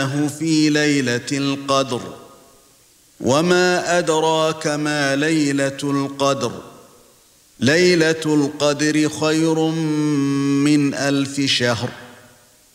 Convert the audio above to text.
في ليلة القدر وما أدراك ما ليلة القدر ليلة القدر خير من 1000 شهر